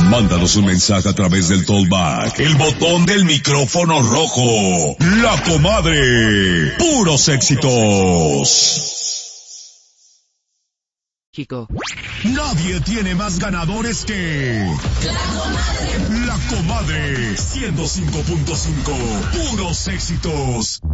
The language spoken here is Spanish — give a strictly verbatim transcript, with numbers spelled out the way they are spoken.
Mándanos un mensaje a través del Tollback, el botón del micrófono rojo. La Comadre. Puros éxitos. Chico. Nadie tiene más ganadores que La Comadre. La Comadre. ciento cinco punto cinco. Puros éxitos.